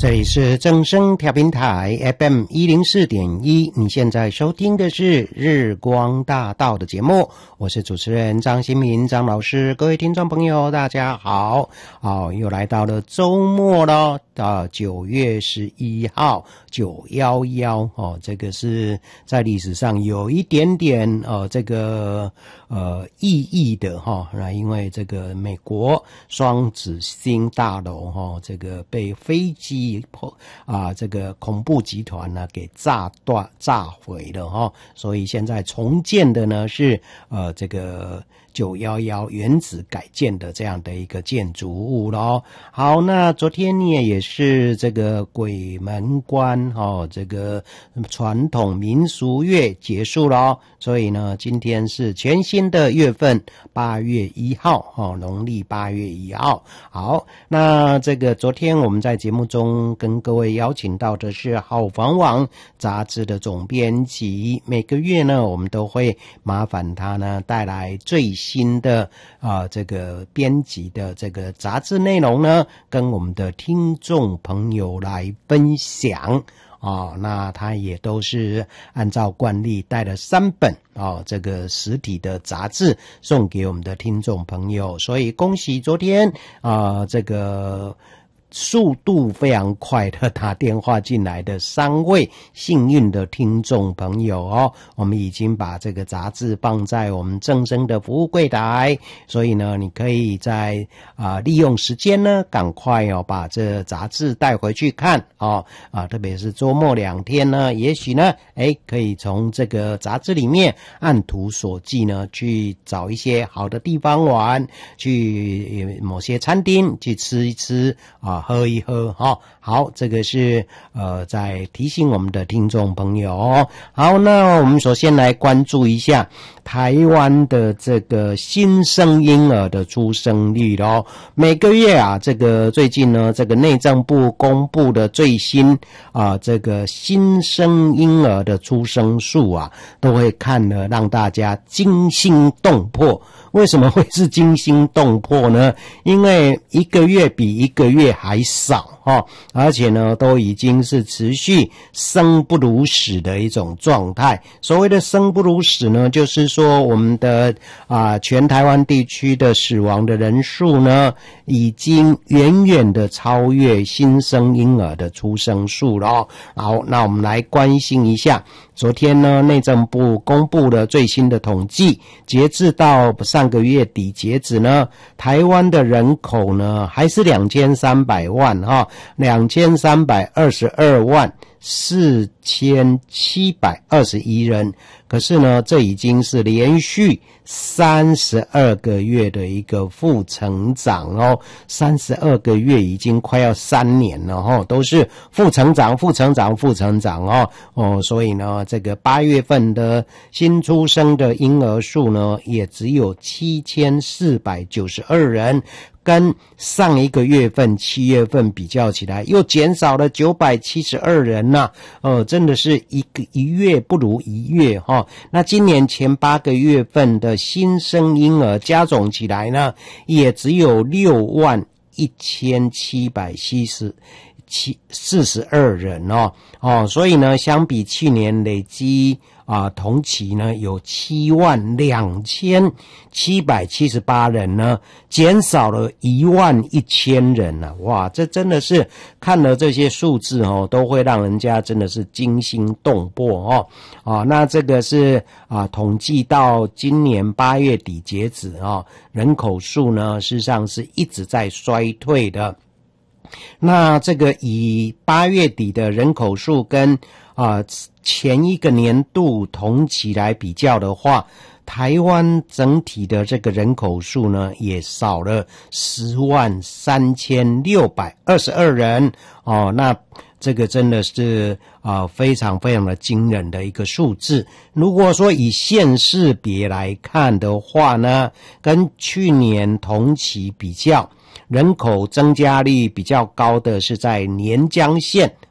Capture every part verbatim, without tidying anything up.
这里是正声调频台 F M 一零四点一，你现在收听的是日光大道的节目，我是主持人张新民张老师。各位听众朋友大家好，哦，又来到了周末了，啊，九月十一号九一一哦，这个是在历史上有一点点呃这个呃意义的哈，那因为这个美国双子星大楼哈，这个被飞机啊，这个恐怖集团呢给炸断、炸毁了哈，所以现在重建的呢是呃这个九一一原址改建的这样的一个建筑物咯。好，那昨天呢也是这个鬼门关哦，这个传统民俗月结束咯，所以呢今天是全新的月份，八月一号哦，农历八月一号。好，那这个昨天我们在节目中跟各位邀请到的是好房网杂志的总编辑，每个月呢我们都会麻烦他呢带来最新的啊、呃、这个编辑的这个杂志内容呢，跟我们的听众朋友来分享。哦，那他也都是按照惯例带了三本哦，这个实体的杂志送给我们的听众朋友，所以恭喜昨天啊、呃，这个速度非常快的打电话进来的三位幸运的听众朋友哦，我们已经把这个杂志放在我们正声的服务柜台，所以呢，你可以在啊、呃、利用时间呢，赶快哦把这杂志带回去看哦啊，特别是周末两天呢，也许呢，哎，可以从这个杂志里面按图索骥呢，去找一些好的地方玩，去某些餐厅去吃一吃啊。喝一喝哈、哦，好，这个是呃在提醒我们的听众朋友哦。好，那我们首先来关注一下台湾的这个新生婴儿的出生率咯。每个月啊，这个最近呢，这个内政部公布的最新啊这个新生婴儿的出生数啊，都会看了让大家惊心动魄。为什么会是惊心动魄呢？因为一个月比一个月还少哦，而且呢都已经是持续生不如死的一种状态。所谓的生不如死呢，就是说我们的啊全台湾地区的死亡的人数呢，已经远远的超越新生婴儿的出生数了哦。好，那我们来关心一下。昨天呢，内政部公布了最新的统计，截至到上个月底截止呢，台湾的人口呢还是两千三百万哈，两千三百二十二万四千七百二十一人。可是呢，这已经是连续三十二个月的一个负成长哦，三十二个月已经快要三年了哦，都是负成长、负成长、负成长哦哦，所以呢，这个八月份的新出生的婴儿数呢，也只有七千四百九十二人。跟上一个月份七月份比较起来，又减少了九百七十二人呐、啊，呃，真的是一个一月不如一月哈、哦。那今年前八个月份的新生婴儿加总起来呢，也只有六万一千七百七十七四十二人哦哦，所以呢，相比去年累积。啊，同期呢有七万两千七百七十八人呢，减少了一万一千人啊！哇，这真的是看了这些数字哦，都会让人家真的是惊心动魄哦。啊，那这个是啊，统计到今年八月底截止啊，人口数呢，事实上是一直在衰退的。那这个以八月底的人口数跟啊前一个年度同期来比较的话，台湾整体的这个人口数呢，也少了十万三千六百二十二人哦。那这个真的是啊、呃、非常非常的惊人的一个数字。如果说以县市别来看的话呢，跟去年同期比较，人口增加率比较高的是在连江县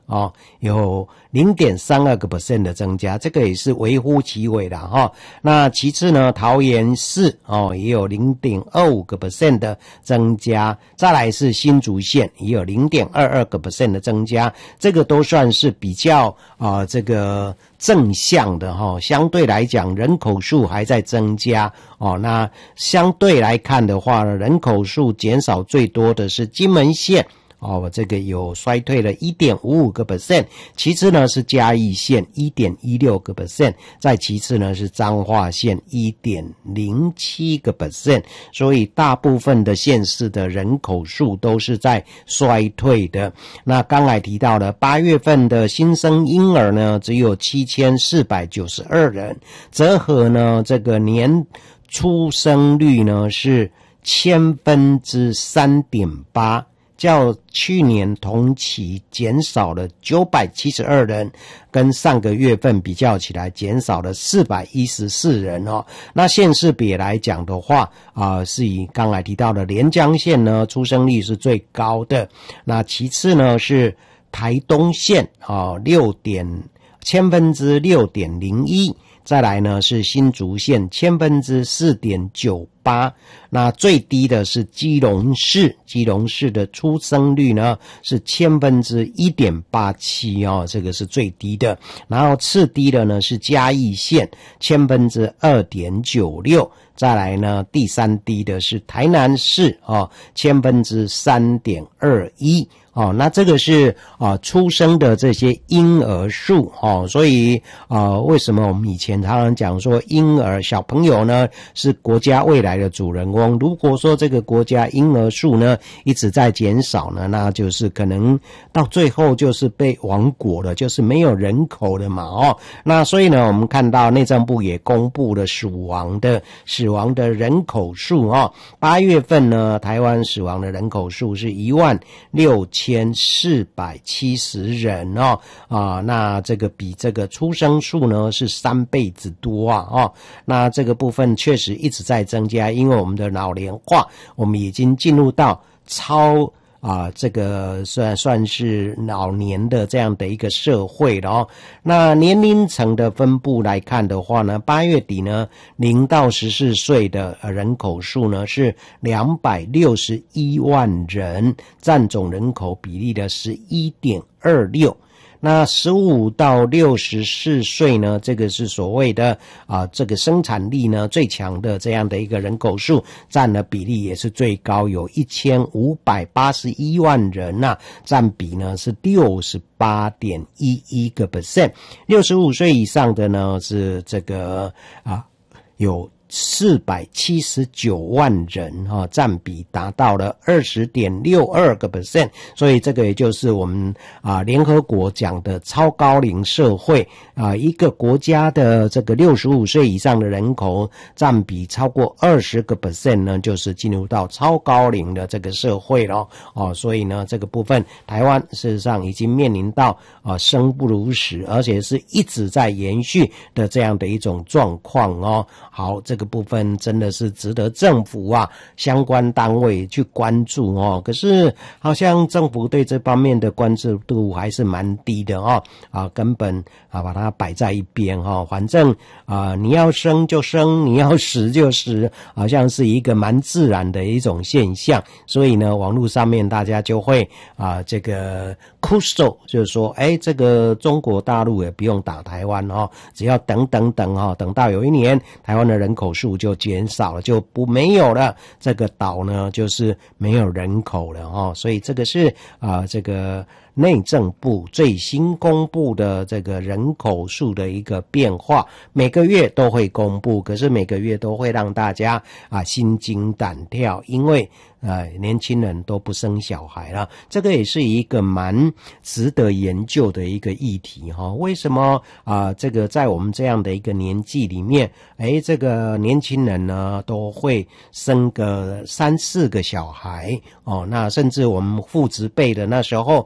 哦，有 零点三二个百分点 的增加，这个也是微乎其微的哈、哦。那其次呢，桃园市哦也有 零点二五个百分点 的增加，再来是新竹县也有 零点二二个百分点 的增加，这个都算是比较啊、呃、这个正向的哈、哦。相对来讲，人口数还在增加哦。那相对来看的话呢，人口数减少最多的是金门县。哦，这个有衰退了 一点五五个百分点， 其次呢是嘉义县 一点一六个百分点， 再其次呢是彰化县 一点零七个百分点， 所以大部分的县市的人口数都是在衰退的。那刚才提到了八月份的新生婴儿呢只有七千四百九十二人，折合呢这个年出生率呢是千分之 三点八，较去年同期减少了九百七十二人，跟上个月份比较起来减少了四百一十四人哦。那县市比来讲的话啊、呃，是以刚才提到的连江县呢出生率是最高的，那其次呢是台东县啊六点千分之六点零一，再来呢是新竹县千分之四点九八，那最低的是基隆市，基隆市的出生率呢是千分之一点八七哦，这个是最低的。然后次低的呢是嘉义县千分之二点九六，再来呢第三低的是台南市哦，千分之三点二一。哦，那这个是啊、呃、出生的这些婴儿数哦，所以啊、呃、为什么我们以前常常讲说婴儿小朋友呢是国家未来的主人翁？如果说这个国家婴儿数呢一直在减少呢，那就是可能到最后就是被亡国了，就是没有人口了嘛哦。那所以呢，我们看到内政部也公布了死亡的死亡的人口数哦，八月份呢，台湾死亡的人口数是一万六千四百七十人哦，啊，那这个比这个出生数呢是三倍之多啊哦，那这个部分确实一直在增加，因为我们的老龄化，我们已经进入到超啊，这个算算是老年的这样的一个社会了哦。那年龄层的分布来看的话呢，八月底呢，零到十四岁的人口数呢是两百六十一万人，占总人口比例的 十一点二六。那十五到六十四岁呢，这个是所谓的啊、呃，这个生产力呢最强的这样的一个人口数，占的比例也是最高，有一千五百八十一万人呐、啊，占比呢是 六十八点一一个百分点。六十五岁以上的呢是这个啊有四百七十九万人哈、哦，占比达到了 二十点六二个百分点，所以这个也就是我们啊联合国讲的超高龄社会啊，一个国家的这个六十五岁以上的人口占比超过二十个百分点呢，就是进入到超高龄的这个社会了哦。所以呢，这个部分台湾事实上已经面临到啊生不如死，而且是一直在延续的这样的一种状况哦。好，这个。这个部分真的是值得政府啊相关单位去关注哦。可是好像政府对这方面的关注度还是蛮低的哦，啊，根本啊把它摆在一边哈、哦，反正啊你要生就生，你要死就死，好像是一个蛮自然的一种现象。所以呢，网络上面大家就会啊这个哭诉，就是说，哎，这个中国大陆也不用打台湾哦，只要等等等哦，等到有一年台湾的人口数就减少了，就不没有了，这个岛呢就是没有人口了哦，所以这个是啊、呃、这个内政部最新公布的这个人口数的一个变化，每个月都会公布，可是每个月都会让大家啊心惊胆跳，因为呃年轻人都不生小孩了，这个也是一个蛮值得研究的一个议题哈、哦。为什么啊、呃、这个在我们这样的一个年纪里面，诶这个年轻人呢都会生个三四个小孩哦，那甚至我们父执辈的那时候生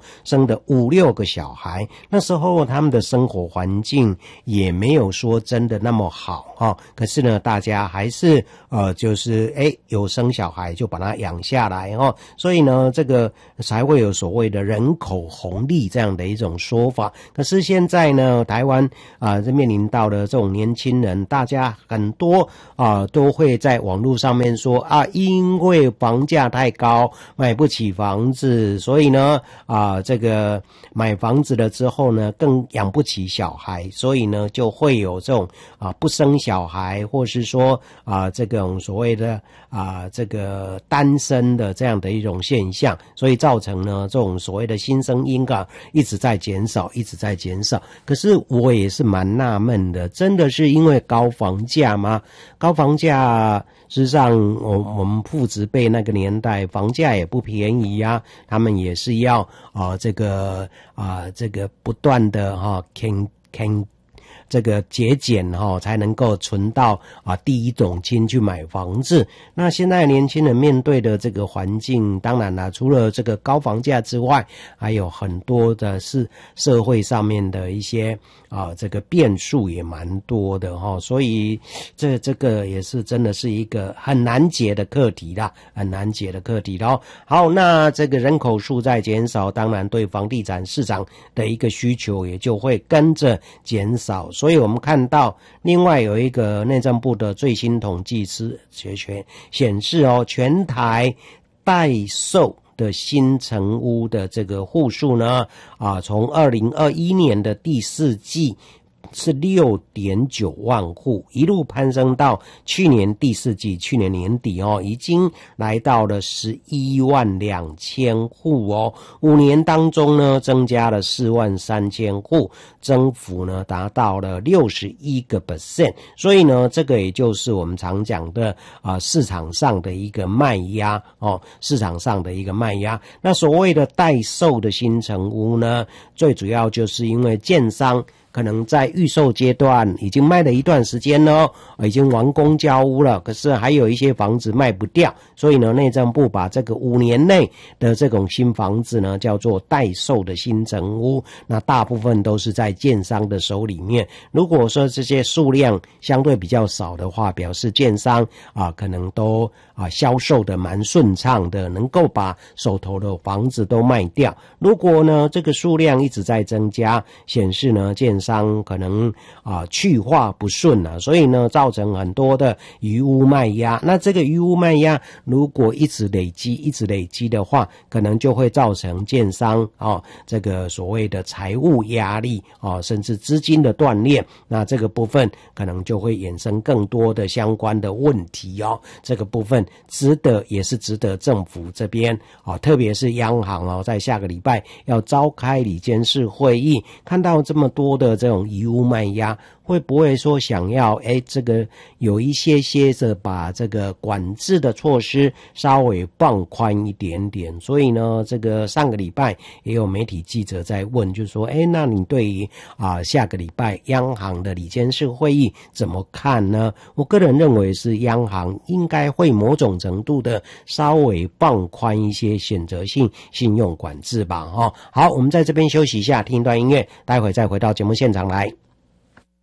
生的五六个小孩，那时候他们的生活环境也没有说真的那么好哦。可是呢，大家还是呃，就是诶有生小孩就把它养下来哦，所以呢，这个才会有所谓的人口红利这样的一种说法。可是现在呢，台湾啊，这、呃、面临到了这种年轻人，大家很多啊、呃、都会在网络上面说啊，因为房价太高，买不起房子，所以呢啊、呃、这个买房子了之后呢，更养不起小孩，所以呢就会有这种啊、呃、不生小孩，或是说啊、呃、这种所谓的啊、呃、这个单身的这样的一种现象，所以造成呢这种所谓的新生婴儿一直在减少，一直在减少。可是我也是蛮纳闷的，真的是因为高房价吗？高房价事实上我我们父执辈那个年代房价也不便宜啊，他们也是要啊、呃、这个啊、呃、这个不断的哈坑坑这个节俭哈、哦，才能够存到啊第一桶金去买房子。那现在年轻人面对的这个环境，当然啦，除了这个高房价之外，还有很多的是社会上面的一些啊这个变数也蛮多的哈、哦，所以这这个也是真的是一个很难解的课题啦，很难解的课题咯。好，那这个人口数在减少，当然对房地产市场的一个需求也就会跟着减少。所以我们看到另外有一个内政部的最新统计是显示哦，全台待售的新成屋的这个户数呢，啊，从二零二一年的第四季是 六点九万户，一路攀升到去年第四季，去年年底哦，已经来到了十一万两千户哦。五年当中呢，增加了四万三千户，增幅呢达到了六十一个 percent。所以呢，这个也就是我们常讲的啊、呃，市场上的一个卖压哦，市场上的一个卖压。那所谓的待售的新成屋呢，最主要就是因为建商可能在预售阶段已经卖了一段时间了，已经完工交屋了，可是还有一些房子卖不掉，所以呢，内政部把这个五年内的这种新房子呢，叫做待售的新成屋，那大部分都是在建商的手里面。如果说这些数量相对比较少的话，表示建商啊，可能都啊销售的蛮顺畅的，能够把手头的房子都卖掉。如果呢，这个数量一直在增加，显示呢，建商可能啊去化不顺啊，所以呢造成很多的余屋卖压。那这个余屋卖压如果一直累积一直累积的话，可能就会造成建商啊这个所谓的财务压力啊，甚至资金的断裂。那这个部分可能就会衍生更多的相关的问题哦。这个部分值得也是值得政府这边啊，特别是央行哦，在下个礼拜要召开理监事会议，看到这么多的这种遗物卖压，会不会说想要诶这个有一些些的把这个管制的措施稍微放宽一点点。所以呢，这个上个礼拜也有媒体记者在问，就是说诶那你对于啊下个礼拜央行的理监事会议怎么看呢？我个人认为是央行应该会某种程度的稍微放宽一些选择性信用管制吧。哦，好，我们在这边休息一下，听一段音乐，待会再回到节目现场来。